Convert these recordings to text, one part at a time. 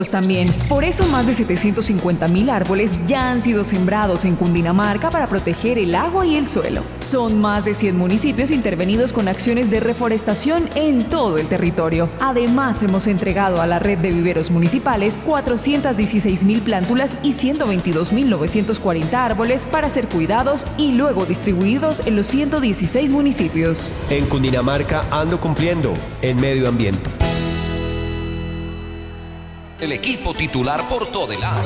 También. Por eso más de 750.000 árboles ya han sido sembrados en Cundinamarca para proteger el agua y el suelo. Son más de 100 municipios intervenidos con acciones de reforestación en todo el territorio. Además, hemos entregado a la red de viveros municipales 416.000 plántulas y 122.940 árboles para ser cuidados y luego distribuidos en los 116 municipios. En Cundinamarca ando cumpliendo en medio ambiente. El equipo titular por Todelar.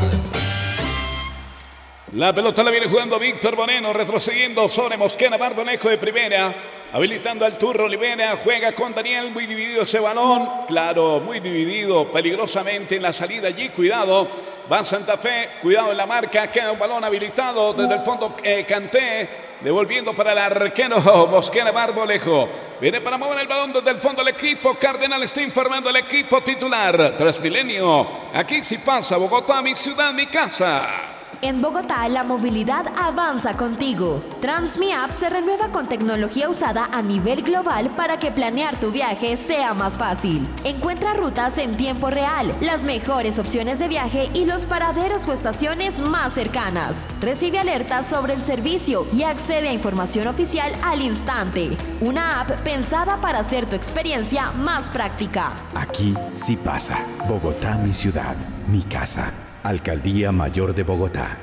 La pelota la viene jugando Víctor Moreno, retrocediendo sobre Mosquera, Bardonejo de primera, habilitando al Turro Olivera, juega con Daniel, muy dividido ese balón, claro, muy dividido, peligrosamente en la salida allí, cuidado, va Santa Fe, cuidado en la marca, queda un balón habilitado desde el fondo, Canté, devolviendo para el arquero Mosquera Barbolejo. Viene para mover el balón desde el fondo del equipo. Cardenal está informando al equipo titular. Transmilenio, aquí sí pasa. Bogotá, mi ciudad, mi casa. En Bogotá, la movilidad avanza contigo. TransmiApp se renueva con tecnología usada a nivel global para que planear tu viaje sea más fácil. Encuentra rutas en tiempo real, las mejores opciones de viaje y los paraderos o estaciones más cercanas. Recibe alertas sobre el servicio y accede a información oficial al instante. Una app pensada para hacer tu experiencia más práctica. Aquí sí pasa. Bogotá, mi ciudad, mi casa. Alcaldía Mayor de Bogotá.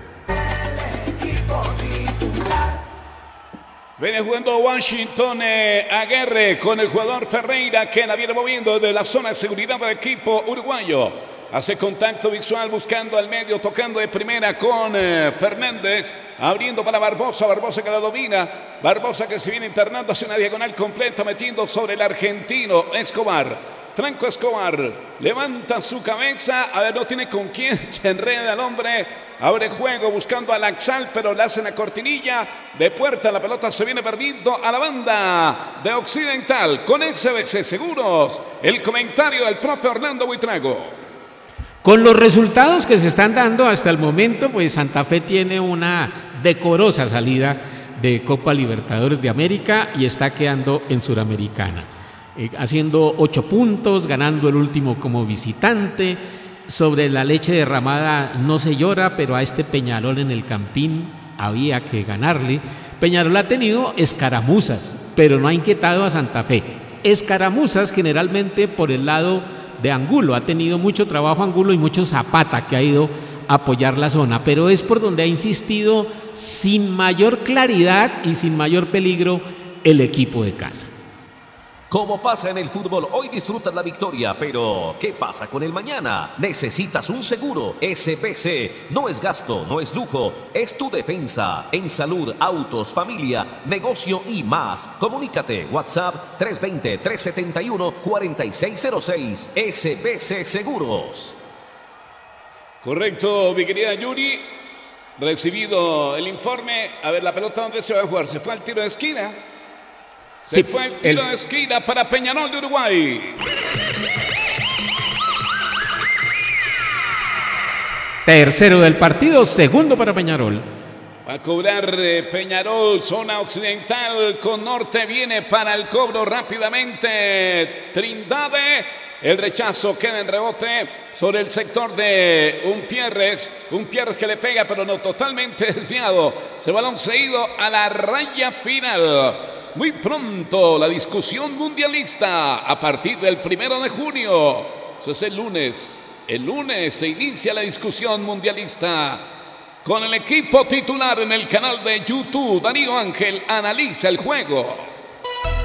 Viene jugando Washington Aguirre con el jugador Ferreira, que la viene moviendo de la zona de seguridad del equipo uruguayo. Hace contacto visual buscando al medio, tocando de primera con Fernández, abriendo para Barbosa, Barbosa que la domina, Barbosa que se viene internando hacia una diagonal completa, metiendo sobre el argentino Escobar. Franco Escobar levanta su cabeza, a ver, no tiene con quién, se enreda al hombre, abre juego buscando a Laxal, pero le hacen la cortinilla de puerta, la pelota se viene perdiendo a la banda de Occidental con SBC Seguros. El comentario del profe Orlando Buitrago. Con los resultados que se están dando hasta el momento, pues Santa Fe tiene una decorosa salida de Copa Libertadores de América y está quedando en Suramericana. Haciendo 8 puntos, ganando el último como visitante. Sobre la leche derramada no se llora, pero a este Peñarol en el Campín había que ganarle. Peñarol ha tenido escaramuzas, pero no ha inquietado a Santa Fe. Escaramuzas generalmente por el lado de Angulo, ha tenido mucho trabajo Angulo y mucho Zapata que ha ido a apoyar la zona, pero es por donde ha insistido sin mayor claridad y sin mayor peligro el equipo de casa. Como pasa en el fútbol, hoy disfrutas la victoria, pero ¿qué pasa con el mañana? Necesitas un seguro. SBC no es gasto, no es lujo, es tu defensa. En salud, autos, familia, negocio y más. Comunícate, WhatsApp 320-371-4606. SBC Seguros. Correcto, mi querida Yuri. Recibido el informe. A ver, la pelota, ¿dónde se va a jugar? ¿Se fue al tiro de esquina? Se fue el tiro de esquina para Peñarol de Uruguay. Tercero del partido, segundo para Peñarol. Va a cobrar Peñarol, zona occidental con norte, viene para el cobro rápidamente Trindade. El rechazo queda en rebote sobre el sector de Umpierres que le pega pero no totalmente desviado. Ese balón se ha ido a la raya final. Muy pronto la discusión mundialista a partir del 1 de junio. Eso es el lunes. El lunes se inicia la discusión mundialista con el equipo titular en el canal de YouTube. Darío Ángel analiza el juego.